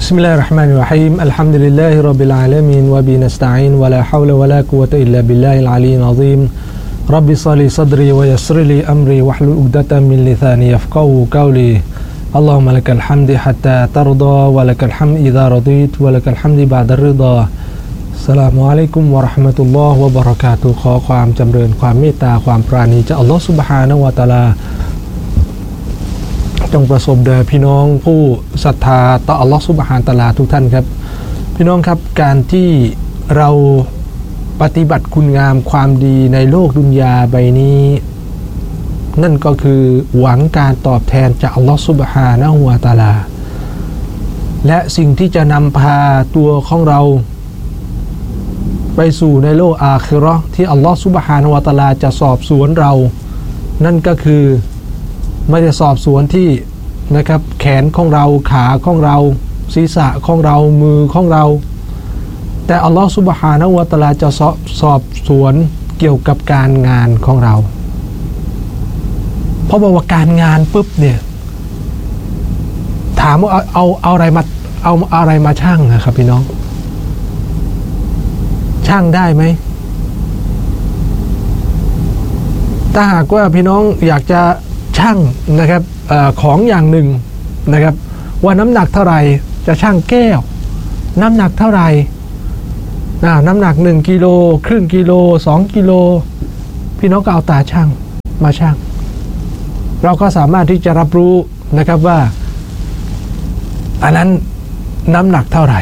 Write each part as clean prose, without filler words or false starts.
بسم الله الرحمن الرحيم الحمد لله رب العالمين وبه نستعين ولا حول ولا قوة إلا بالله العلي العظيم رب اشرح لي صدري ويسر لي أمري واحلل عقدة من لساني يفقهوا قولي اللهم لك الحمد حتى ترضى ولك الحمد إذا رضيت ولك الحمد بعد الرضا السلام عليكم ورحمة الله وبركاته ขอความจำเริญความเมตตาความปราณีจากอัลลอฮฺซุบฮานะฮูวะตะอาลาจงประสบแด่พี่น้องผู้ศรัทธาต่ออัลลอฮฺซุบฮานะฮูวะตะอาลาทุกท่านครับพี่น้องครับการที่เราปฏิบัติคุณงามความดีในโลกดุนยาใบนี้นั่นก็คือหวังการตอบแทนจากอัลลอฮฺซุบฮานะฮูวะตะอาลาและสิ่งที่จะนำพาตัวของเราไปสู่ในโลกอาคิเราะห์ที่อัลลอฮฺซุบฮานะฮูวะตะอาลาจะสอบสวนเรานั่นก็คือไม่ได้สอบสวนที่นะครับแขนของเราขาของเราศีรษะของเรามือของเราแต่อัลลอฮฺซุบฮานะฮูวะตะอาลาจะสอบสวนเกี่ยวกับการงานของเราเพราะบอกว่าการงานปุ๊บเนี่ยถามว่าเอาอะไรมาชั่งนะครับพี่น้องชั่งได้ไหมถ้าหากว่าพี่น้องอยากจะชั่งนะครับของอย่างหนึ่งนะครับว่าน้ำหนักเท่าไหร่จะชั่งแก้วน้ำหนักเท่าไหร่น้ำหนัก1กิโลครึ่งกิโล2กิโลพี่น้องก็เอาตาชั่งมาชั่งเราก็สามารถที่จะรับรู้นะครับว่าอันนั้นน้ำหนักเท่าไหร่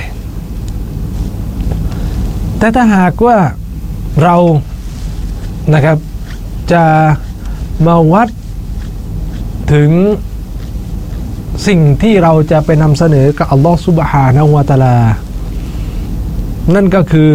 แต่ถ้าหากว่าเรานะครับจะมาวัดถึงสิ่งที่เราจะไปนำเสนอกับอัลลอฮฺซุบฮานะฮูวะตะอาลานั่นก็คือ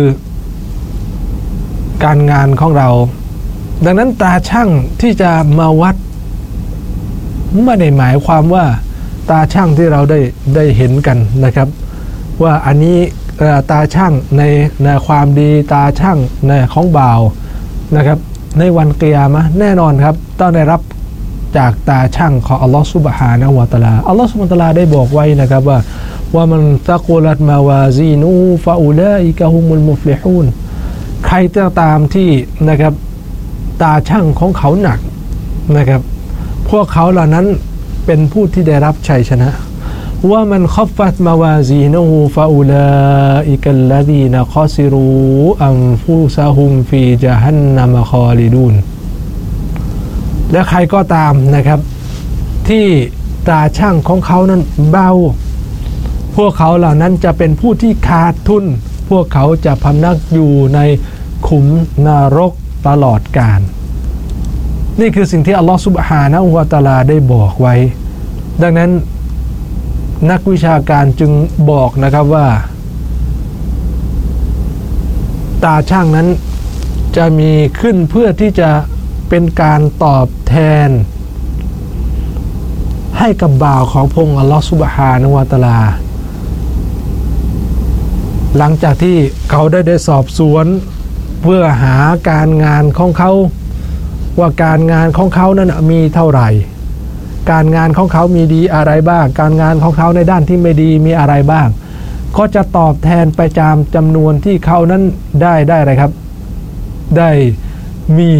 การงานของเราดังนั้นตาช่างที่จะมาวัดไม่ได้หมายความว่าตาช่างที่เราได้เห็นกันนะครับว่าอันนี้ตาช่างในความดีตาช่างในของบ่าวนะครับในวันกิยามะห์แน่นอนครับต้องได้รับจากตาช่างของอัลลอฮฺซุบฮานะฮูวะตะอาลาอัลลอฮฺซุบฮานะฮูวะตะอาลาได้บอกไว้นะครับว่ามันตะกุลัตมาวาซีนูฟะอูลาอิกะฮุมุลมุฟลิฮูนใครก็ตามที่นะครับตาช่างของเขาหนักนะครับพวกเขาเหล่านั้นเป็นผู้ที่ได้รับชัยชนะว่ามันคัฟฟัตมาวาซีนูฟะอูลาอิกัลลซีนะคอซิรูอันฟุซะฮุมฟีญะฮันนัมคอลิดูนและใครก็ตามนะครับที่ตาช่างของเขานั้นเบาพวกเขาเหล่านั้นจะเป็นผู้ที่ขาดทุนพวกเขาจะพำนักอยู่ในขุมนรกตลอดกาลนี่คือสิ่งที่อัลลอฮฺซุบฮานะฮูวะตะอาลาได้บอกไว้ดังนั้นนักวิชาการจึงบอกนะครับว่าตาช่างนั้นจะมีขึ้นเพื่อที่จะเป็นการตอบแทนให้กับบ่าวของพระองค์อัลลอฮฺซุบฮานะฮูวะตะอาลาหลังจากที่เขาได้สอบสวนเพื่อหาการงานของเขาว่าการงานของเขานั้นมีเท่าไหร่การงานของเขามีดีอะไรบ้างการงานของเขาในด้านที่ไม่ดีมีอะไรบ้างก็จะตอบแทนไปตามจำนวนที่เขานั้นได้อะไรครับได้มี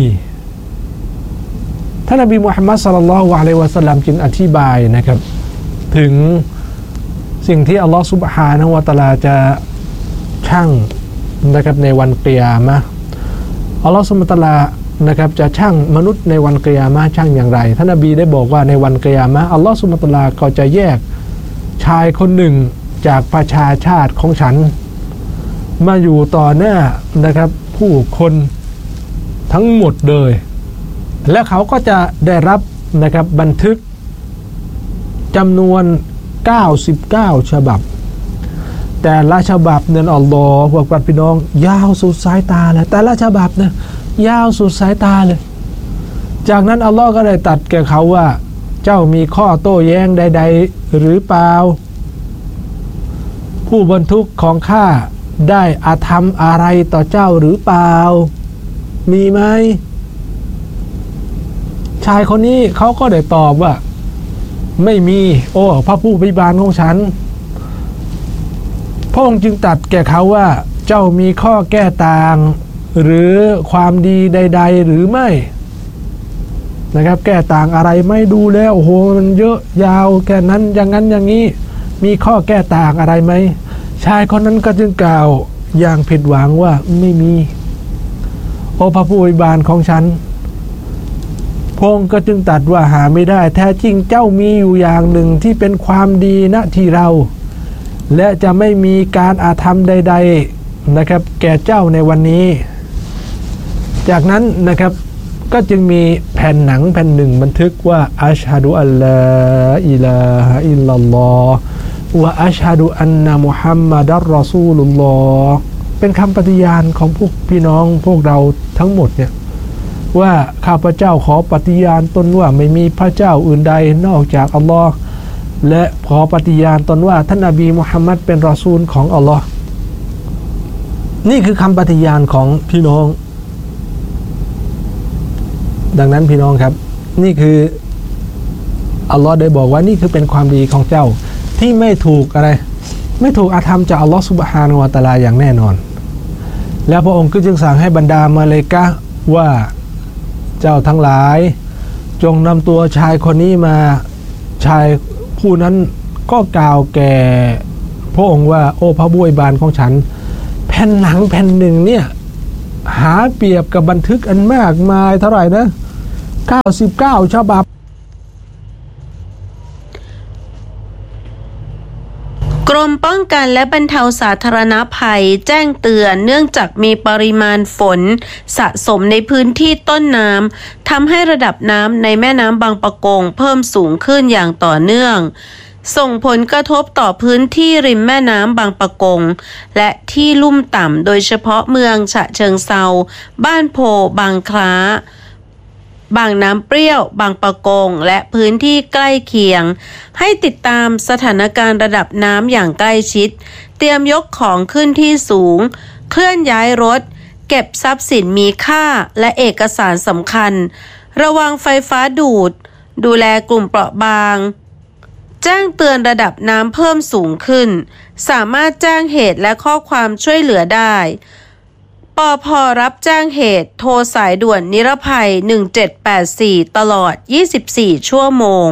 ท่านนบีมุฮัมมัดศ็อลลัลลอฮุอะลัยฮิวะซัลลัมจึงอธิบายนะครับถึงสิ่งที่อัลลอฮฺซุบฮานะฮูวะตะอาลาจะชั่งนะครับในวันกิยามะห์อัลลอฮฺซุบฮานะฮูวะตะอาลานะครับจะชั่งมนุษย์ในวันกิยามะห์ชั่งอย่างไรท่านนบีได้บอกว่าในวันกิยามะห์อัลลอฮฺซุบฮานะฮูวะตะอาลาก็จะแยกชายคนหนึ่งจากประชาชาติของฉันมาอยู่ต่อหน้านะครับผู้คนทั้งหมดเลยและเขาก็จะได้รับนะครับบันทึกจำนวน99ฉบับแต่ละฉบับเนี่ยอัลลอฮฺพวกพี่น้องยาวสุดสายตาเลยแต่ละฉบับเนี่ยยาวสุดสายตาเลยจากนั้นอัลลอฮ์ก็ได้ตัดแก่เขาว่าเจ้ามีข้อโต้แย้งใดๆหรือเปล่าผู้บรรทุกของข้าได้อาธรรมอะไรต่อเจ้าหรือเปล่ามีไหมชายคนนี้เขาก็ได้ตอบว่าไม่มีโอ้พระผู้อภิบาลของฉันพระองค์จึงตรัสแก่เขาว่าเจ้ามีข้อแก้ต่างหรือความดีใดๆหรือไม่นะครับแก้ต่างอะไรไม่ดูแล้วโอ้โหมันเยอะยาวแค่นั้นอย่างนั้นอย่างนี้มีข้อแก้ต่างอะไรไหมชายคนนั้นก็จึงกล่าวอย่างผิดหวังว่าไม่มีโอ้พระผู้อวยบานของฉันพระองค์ก็จึงตรัสว่าหาไม่ได้แท้จริงเจ้ามีอยู่อย่างหนึ่งที่เป็นความดีณที่เราและจะไม่มีการอาธรรมใดๆนะครับแก่เจ้าในวันนี้จากนั้นนะครับก็จึงมีแผ่นหนังแผ่นหนึ่งบันทึกว่าอัชฮะดุอัลลอฮ์อิลาฮะอิลลัลลอฮ์วะอัชฮะดุอันนะมุฮัมมัดัรรอซูลุลลอฮ์เป็นคำปฏิญาณของพวกพี่น้องพวกเราทั้งหมดเนี่ยว่าข้าพเจ้าขอปฏิญาณตนว่าไม่มีพระเจ้าอื่นใดนอกจากอัลลอฮ์และขอปฏิญาณตนว่าท่านนบีมุฮัมมัดเป็นรอซูลของอัลลอฮ์นี่คือคำปฏิญาณของพี่น้องดังนั้นพี่น้องครับนี่คืออัลลอฮ์ได้บอกว่านี่คือเป็นความดีของเจ้าที่ไม่ถูกอะไรไม่ถูกอาธรรมจากอัลลอฮ์ซุบฮานะฮูวะตะอาลาอย่างแน่นอนแล้วพระองค์ก็จึงสั่งให้บรรดามาเลกะห์ว่าเจ้าทั้งหลายจงนำตัวชายคนนี้มาชายผู้นั้นก็กล่าวแก่พระองค์ว่าโอ้พระผู้อวยบานของฉันแผ่นหนังแผ่นหนึ่งเนี่ยหาเปรียบกับบันทึกอันมากมายเท่าไหร่นะ99ฉบับกรมป้องกันและบรรเทาสาธารณภัยแจ้งเตือนเนื่องจากมีปริมาณฝนสะสมในพื้นที่ต้นน้ำทำให้ระดับน้ำในแม่น้ำบางปะกงเพิ่มสูงขึ้นอย่างต่อเนื่องส่งผลกระทบต่อพื้นที่ริมแม่น้ำบางปะกงและที่ลุ่มต่ำโดยเฉพาะเมืองฉะเชิงเทราบ้านโพบางคล้าบางน้ำเปรี้ยวบางปะกงและพื้นที่ใกล้เคียงให้ติดตามสถานการณ์ระดับน้ำอย่างใกล้ชิดเตรียมยกของขึ้นที่สูงเคลื่อนย้ายรถเก็บทรัพย์สินมีค่าและเอกสารสำคัญระวังไฟฟ้าดูดดูแลกลุ่มเปราะบางแจ้งเตือนระดับน้ำเพิ่มสูงขึ้นสามารถแจ้งเหตุและข้อความช่วยเหลือได้ปภ.รับแจ้งเหตุโทรสายด่วนนิรภัย1784ตลอด24ชั่วโมง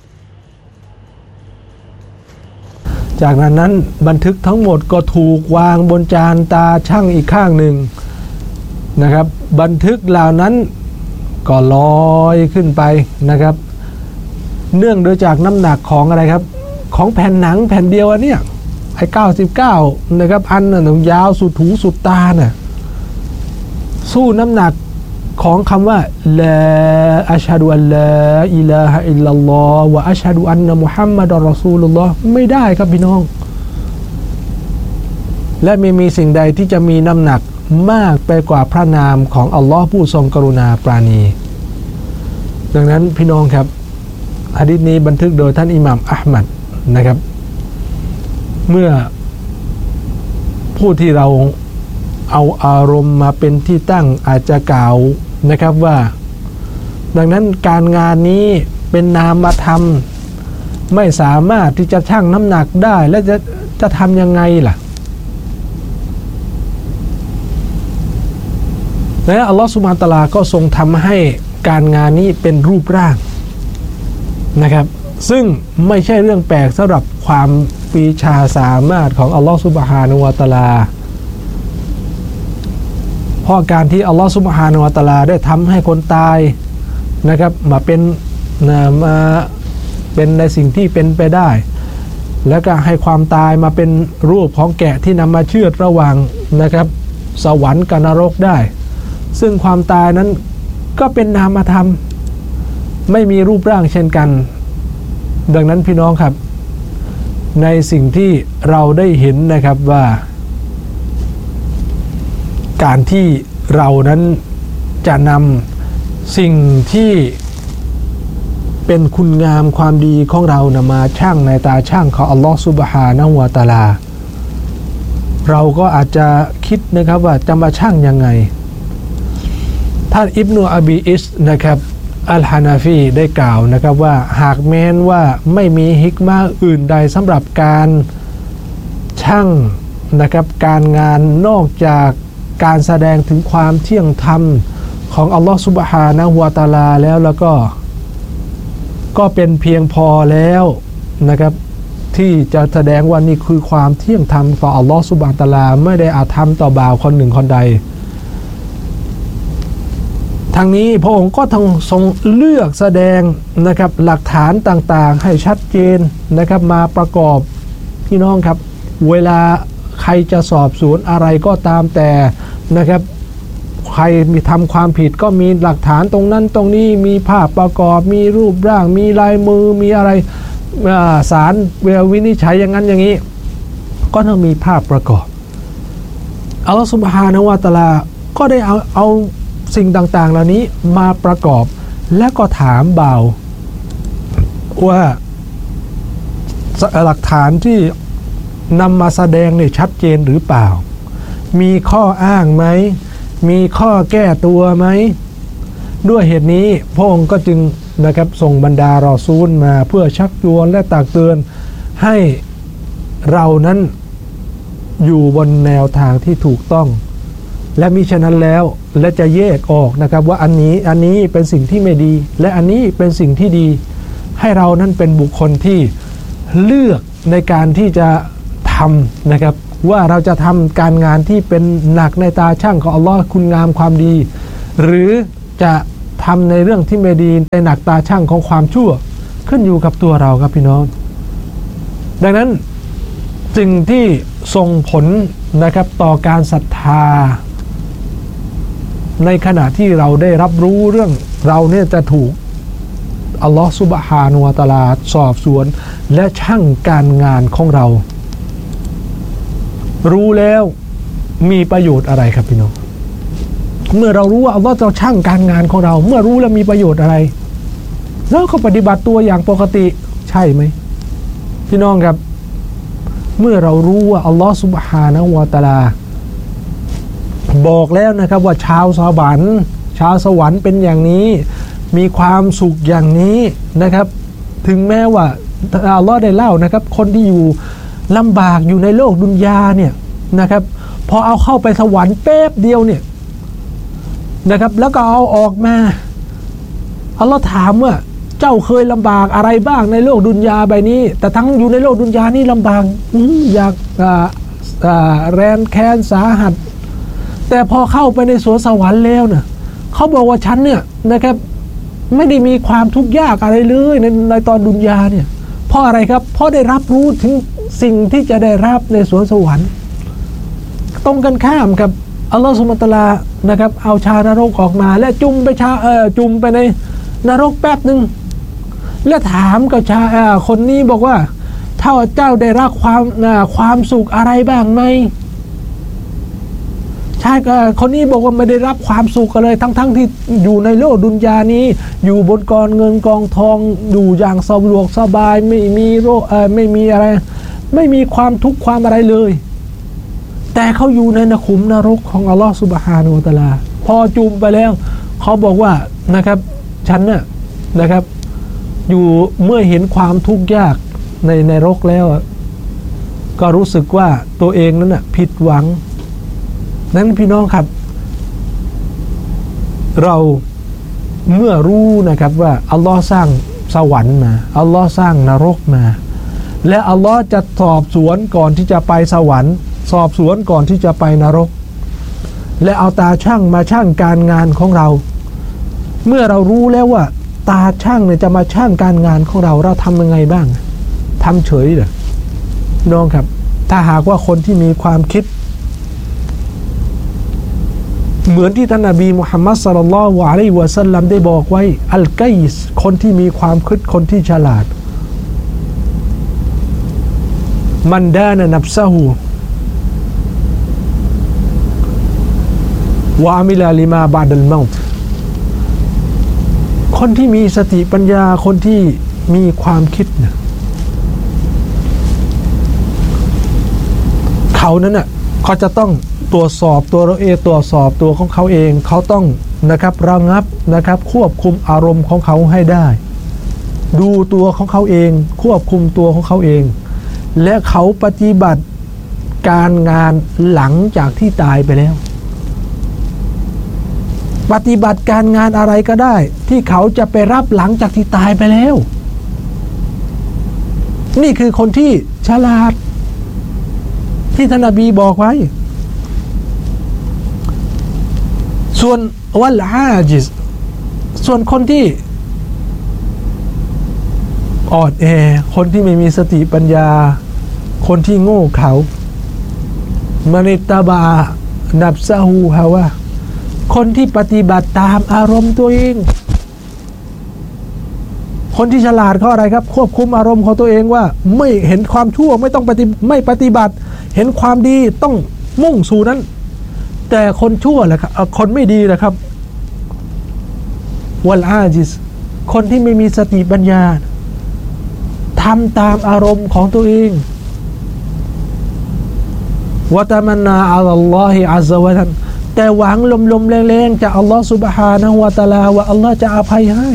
จากนั้นบันทึกทั้งหมดก็ถูกวางบนจานตาช่างอีกข้างหนึ่งนะครับบันทึกเหล่านั้นก็ลอยขึ้นไปนะครับเนื่องโดยจากน้ำหนักของอะไรครับของแผ่นหนังแผ่นเดียวอันเนี้ยไอ้99นะครับอันน่ะยาวสุดหูสุดตาน่ะสู้น้ำหนักของคำว่าลาอัชฮะดุอัลลาอิลาฮะอิลลัลลอฮ์วะอัชฮะดุอันนะมุฮัมมัดอัรรอซูลุลลอฮ์ไม่ได้ครับพี่น้องและไม่มีสิ่งใดที่จะมีน้ำหนักมากไปกว่าพระนามของอัลลอฮ์ผู้ทรงกรุณาปราณีดังนั้นพี่น้องครับหะดีษนี้บันทึกโดยท่านอิหม่ามอะห์มัดนะครับเมื่อผู้ที่เราเอาอารมณ์มาเป็นที่ตั้งอาจจะกล่าวนะครับว่าดังนั้นการงานนี้เป็นนามธรรมไม่สามารถที่จะชั่งน้ำหนักได้และจะทำยังไงล่ะและอัลลอฮฺซุบฮานะฮูวะตะอาลาก็ทรงทำให้การงานนี้เป็นรูปร่างนะครับซึ่งไม่ใช่เรื่องแปลกสำหรับความปรีชาสามารถของอัลลอฮฺซุบฮานะฮูวะตะอาลาเพราะการที่อัลลอฮฺซุบฮานะฮูวะตะอาลาได้ทำให้คนตายนะครับมาเป็นในสิ่งที่เป็นไปได้แล้วก็ให้ความตายมาเป็นรูปของแกะที่นำมาเชือดระหว่างนะครับสวรรค์กับนรกได้ซึ่งความตายนั้นก็เป็นนามธรรมไม่มีรูปร่างเช่นกันดังนั้นพี่น้องครับในสิ่งที่เราได้เห็นนะครับว่าการที่เรานั้นจะนำสิ่งที่เป็นคุณงามความดีของเรานะมาชั่งในตาช่างของอัลลอฮฺซุบฮานะฮูวะตะอาลาเราก็อาจจะคิดนะครับว่าจะมาชั่งยังไงท่านอิบนุอบีอิสนะครับอัลฮานาฟีได้กล่าวนะครับว่าหากแม้นว่าไม่มีฮิกมะอื่นใดสำหรับการชั่งนะครับการงานนอกจากการแสดงถึงความเที่ยงธรรมของอัลลอฮฺซุบฮานะฮูวะตะอาลาแล้วก็เป็นเพียงพอแล้วนะครับที่จะแสดงว่านี่คือความเที่ยงธรรมต่ออัลลอฮฺซุบฮานะฮูวะตะอาลาไม่ได้อาธรรมต่อบ่าวคนหนึ่งคนใดทางนี้พระองค์ก็ทรงเลือกแสดงนะครับหลักฐานต่างๆให้ชัดเจนนะครับมาประกอบพี่น้องครับเวลาใครจะสอบสวนอะไรก็ตามแต่นะครับใครมีทำความผิดก็มีหลักฐานตรงนั้นตรงนี้มีภาพประกอบมีรูปร่างมีลายมือมีอะไรศาลวินิจฉัยอย่างนั้นอย่างนี้ก็ต้องมีภาพประกอบอัลลอฮฺซุบฮานะฮูวะตะอาลาก็ได้เอาสิ่งต่างๆเหล่านี้มาประกอบและก็ถามบ่าวว่าหลักฐานที่นำมาแสดงเนี่ยชัดเจนหรือเปล่ามีข้ออ้างไหมมีข้อแก้ตัวไหมด้วยเหตุนี้พระองค์ก็จึงนะครับส่งบรรดารอซูลมาเพื่อชักชวนและตักเตือนให้เรานั้นอยู่บนแนวทางที่ถูกต้องและมิฉะนั้นแล้วและจะแยกออกนะครับว่าอันนี้เป็นสิ่งที่ไม่ดีและอันนี้เป็นสิ่งที่ดีให้เรานั้นเป็นบุคคลที่เลือกในการที่จะทำนะครับว่าเราจะทำการงานที่เป็นหนักในตาช่างของอัลลอฮ์คุณงามความดีหรือจะทำในเรื่องที่ไม่ดีในหนักตาช่างของความชั่วขึ้นอยู่กับตัวเราครับพี่น้องดังนั้นสิ่งที่ส่งผลนะครับต่อการศรัทธาในขณะที่เราได้รับรู้เรื่องเราเนี่ยจะถูกอัลลอฮฺซุบฮานะฮูวะตะอาลาสอบสวนและชั่งการงานของเรารู้แล้วมีประโยชน์อะไรครับพี่น้องเมื่อเรารู้ว่าอัลลอฮฺจะชั่งการงานของเราเมื่อรู้แล้วมีประโยชน์อะไรแล้วก็ปฏิบัติตัวอย่างปกติใช่ไหมพี่น้องครับเมื่อเรารู้ว่าอัลลอฮฺซุบฮานะฮูวะตะอาลาบอกแล้วนะครับว่าชาวสวรรค์เป็นอย่างนี้มีความสุขอย่างนี้นะครับถึงแม้ว่าอัลลอฮ์ได้เล่านะครับคนที่อยู่ลำบากอยู่ในโลกดุนยาเนี่ยนะครับพอเอาเข้าไปสวรรค์แป๊บเดียวเนี่ยนะครับแล้วก็เอาออกมาอัลลอฮ์ถามว่าเจ้าเคยลำบากอะไรบ้างในโลกดุนยาใบนี้แต่ทั้งอยู่ในโลกดุนยานี่ลำบากอยากแรนแค้นสาหัสแต่พอเข้าไปในสวนสวรรค์แล้วเนี่ยเขาบอกว่าฉันเนี่ยนะครับไม่ได้มีความทุกข์ยากอะไรเลยในตอนดุนยาเนี่ยเพราะอะไรครับเพราะได้รับรู้ถึงสิ่งที่จะได้รับในสวนสวรรค์ตรงกันข้ามกับอัลลอฮฺซุบฮานะฮูวะตะอาลานะครับเอาชานรกออกมาและจุ่มไปในนรกแป๊บนึงและถามกับคนนี้บอกว่าถ้าเจ้าได้รับความสุขอะไรบ้างไหมใช่ก็คนนี้บอกว่าไม่ได้รับความสุขเลยทั้งที่อยู่ในโลกดุนยานี้อยู่บนกองเงินกองทองอยู่อย่างสะดวกสบายไม่มีโรคไม่มีอะไรไม่มีความทุกข์ความอะไรเลยแต่เขาอยู่ในขุมนรกของอัลลอฮฺซุบฮานะฮูวะตะอาลาพอจุ่มไปแล้วเขาบอกว่านะครับฉันน่ะนะครับอยู่เมื่อเห็นความทุกข์ยากในนรกแล้วก็รู้สึกว่าตัวเองนั้นน่ะผิดหวังนั้นพี่น้องครับเราเมื่อรู้นะครับว่าอัลลอฮ์สร้างสวรรค์มาอัลลอฮ์สร้างนรกมาและอัลลอฮ์จะสอบสวนก่อนที่จะไปสวรรค์สอบสวนก่อนที่จะไปนรกและเอาตาช่างมาช่างการงานของเราเมื่อเรารู้แล้วว่าตาช่างเนี่ยจะมาช่างการงานของเราทำยังไงบ้างทำเฉยเหรอน้องครับถ้าหากว่าคนที่มีความคิดเหมือนที่ท่านนบีมุฮัมมัดศ็อลลัลลอฮุอะลัยฮิวะซัลลัมได้บอกไว้อัลกัยส์คนที่มีความคิดคนที่ฉลาดมันดานะนัฟซะฮูวะอามิลาลิมาบะดัลเมาต์คนที่มีสติปัญญาคนที่มีความคิดนะเขานั้นน่ะเขาจะต้องตรวจสอบตัวเราเองตรวจสอบตัวของเขาเองเขาต้องนะครับระงับนะครับควบคุมอารมณ์ของเขาให้ได้ดูตัวของเขาเองควบคุมตัวของเขาเองและเขาปฏิบัติการงานหลังจากที่ตายไปแล้วปฏิบัติการงานอะไรก็ได้ที่เขาจะไปรับหลังจากที่ตายไปแล้วนี่คือคนที่ฉลาดที่ท่านนบีบอกไว้ส่วนวัลอาจิซส่วนคนที่อ่อนแอคนที่ไม่มีสติปัญญาคนที่โง่เขลามานิตบานับซะฮูฮาวะคนที่ปฏิบัติตามอารมณ์ตัวเองคนที่ฉลาดเขาอะไรครับควบคุมอารมณ์ของตัวเองว่าไม่เห็นความชั่วไม่ต้องไม่ปฏิบัติเห็นความดีต้องมุ่งสู่นั้นแต่คนชั่วแหละครับคนไม่ดีนะครับวัลอาจิซคนที่ไม่มีสติปัญญาทำตามอารมณ์ของตัวเองวะตะมันนาอัลลอฮิอัซซะวะญัลแต่หวังลมๆแรงๆจากอัลลอฮฺซุบฮานะฮูวะตะอาลาว่าอัลลอฮฺจะอภัยให้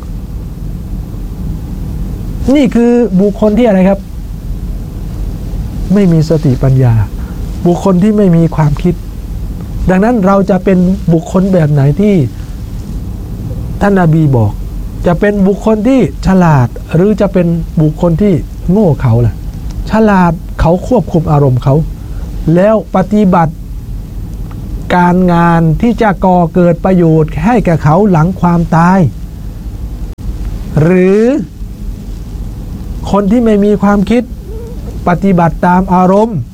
นี่คือบุคคลที่อะไรครับไม่มีสติปัญญาบุคคลที่ไม่มีความคิดดังนั้นเราจะเป็นบุคคลแบบไหนที่ท่านนบีบอกจะเป็นบุคคลที่ฉลาดหรือจะเป็นบุคคลที่โง่เขลาล่ะฉลาดเขาควบคุมอารมณ์เขาแล้วปฏิบัติการงานที่จะก่อเกิดประโยชน์ให้แก่เขาหลังความตายหรือคนที่ไม่มีความคิดปฏิบัติตามอารมณ์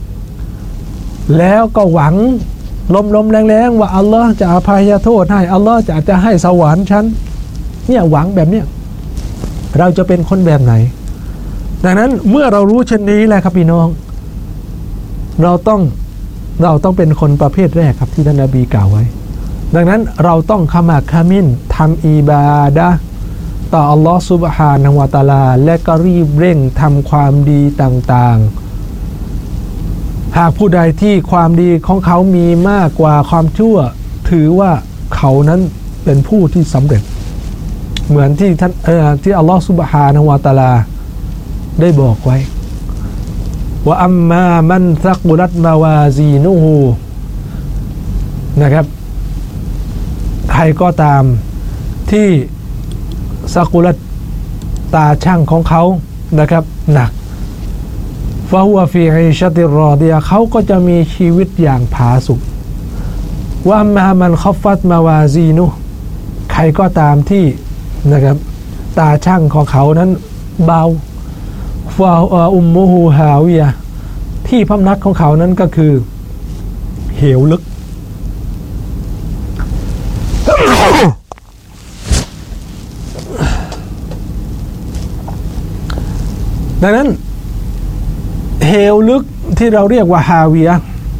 แล้วก็หวังลมแรงๆว่าอัลลอฮ์จะอภัยโทษให้อัลลอฮ์จะให้สวรรค์ฉันเนี่ยหวังแบบเนี้ยเราจะเป็นคนแบบไหนดังนั้นเมื่อเรารู้เช่นนี้แหละครับพี่น้องเราต้องเป็นคนประเภทแรกครับที่ท่านนบีกล่าวไว้ดังนั้นเราต้องขมักเขม้นทำอิบาดะห์ต่ออัลลอฮ์ซุบฮานะฮูวะตะอาลาและก็รีบเร่งทำความดีต่างๆหากผู้ใดที่ความดีของเขามีมากกว่าความชั่วถือว่าเขานั้นเป็นผู้ที่สำเร็จเหมือนที่ท่านที่อัลลอฮ์ซุบฮานะฮูวะตะอาลาได้บอกไว้ว่าอัมมามันซักุลัตมาวาซีนูฮูนะครับใครก็ตามที่ซักุลัตตาช่างของเขานะครับหนักฟะฮุวะฟีอิชะติรรอฎิยะเขาก็จะมีชีวิตอย่างผาสุกว่าอัมมามันคัฟฟัตมาวาซีนูใครก็ตามที่นะครับตาช่างของเขานั้นเบาฟาอุมมุฮูฮาวิยะที่พำนักของเขานั้นก็คือเหวลึก ดังนั้นเหวลึกที่เราเรียกว่าฮาวิยะ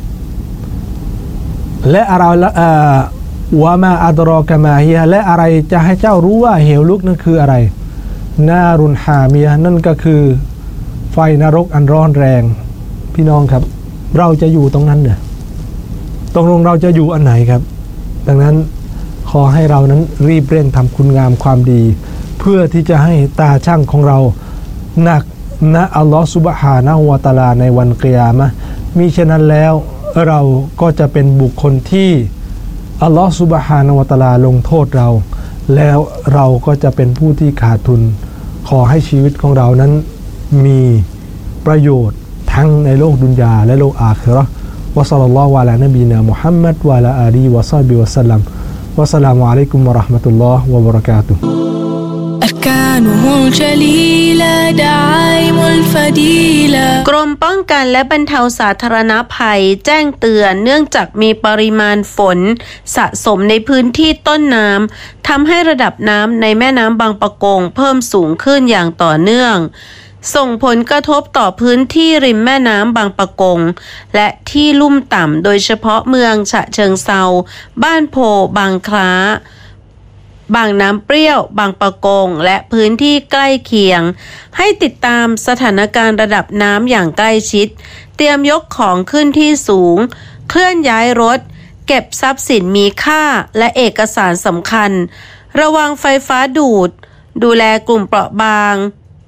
และอะไรวะมาอัดรอกะมาฮิยะและอะไรจะให้เจ้ารู้ว่าเหวลึกนั้นคืออะไรนารุนฮามิยะนั่นก็คือไฟนรกอันร้อนแรงพี่น้องครับเราจะอยู่ตรงนั้นเนี่ยตรงเราจะอยู่อันไหนครับดังนั้นขอให้เรานั้นรีบเร่งทำคุณงามความดีเพื่อที่จะให้ตาช่างของเราหนักนะอัลลอฮฺซุบฮานะฮูวะตะอาลาในวันกิยามะห์มิฉะนั้นแล้วเราก็จะเป็นบุคคลที่อัลลอฮฺซุบฮานะฮูวะตะอาลาลงโทษเราแล้วเราก็จะเป็นผู้ที่ขาดทุนขอให้ชีวิตของเรานั้นมีประโยชน์ทั้งในโลกดุนยาและโลกอาคิเราะห์วะศ็อลลัลลอฮุอะลานบีนามุฮัมมัดวะอะลาอาลีฮิวะศอฮบิวะซัลลัมวะสสลามุอะลัยกุมวะเราะห์มะตุลลอฮ์วะบะเราะกาตุฮ์ أركانه جليلة دعائم الفضيلة กรมป้องกันและบรรเทาสาธารณภัยแจ้งเตือนเนื่องจากมีปริมาณฝนสะสมในพื้นที่ต้นน้ำทำให้ระดับน้ำในแม่น้ำบางปะกงเพิ่มสูงขึ้นอย่างต่อเนื่องส่งผลกระทบต่อพื้นที่ริมแม่น้ำบางปะกงและที่ลุ่มต่ำโดยเฉพาะเมืองฉะเชิงเทราบ้านโพบางคล้าบางน้ำเปรี้ยวบางปะกงและพื้นที่ใกล้เคียงให้ติดตามสถานการณ์ระดับน้ำอย่างใกล้ชิดเตรียมยกของขึ้นที่สูงเคลื่อนย้ายรถเก็บทรัพย์สินมีค่าและเอกสารสำคัญระวังไฟฟ้าดูดดูแลกลุ่มเปราะบาง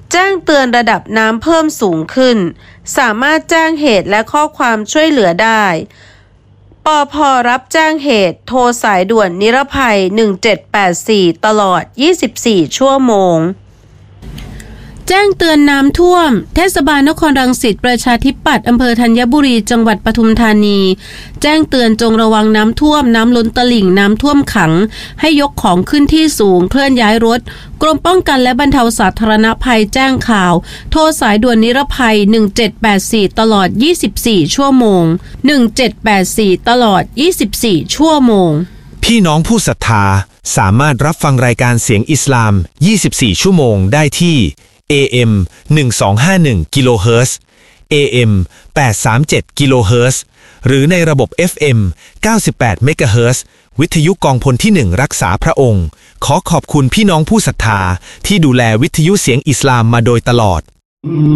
แจ้งเตือนระดับน้ำเพิ่มสูงขึ้นสามารถแจ้งเหตุและข้อความช่วยเหลือได้ปภ.รับแจ้งเหตุโทรสายด่วนนิรภัย1784ตลอด24ชั่วโมงแจ้งเตือนน้ำท่วมเทศบาลนครรังสิตประชาธิปัตย์อำเภอธัญบุรีจังหวัดปทุมธานีแจ้งเตือนจงระวังน้ำท่วมน้ำล้นตลิ่งน้ำท่วมขังให้ยกของขึ้นที่สูงเคลื่อนย้ายรถกรมป้องกันและบรรเทาสาธารณภัยแจ้งข่าวโทรสายด่วนนิรภัย1784ตลอด24ชั่วโมง1784ตลอด24ชั่วโมงพี่น้องผู้ศรัทธาสามารถรับฟังรายการเสียงอิสลาม24ชั่วโมงได้ที่ AM 1251กิโลเฮิรตซ์ AM 837กิโลเฮิรตซ์หรือในระบบ FM 98เมกะเฮิรตซ์วิทยุกองพลที่1รักษาพระองค์ขอขอบคุณพี่น้องผู้ศรัทธาที่ดูแลวิทยุเสียงอิสลามมาโดยตลอด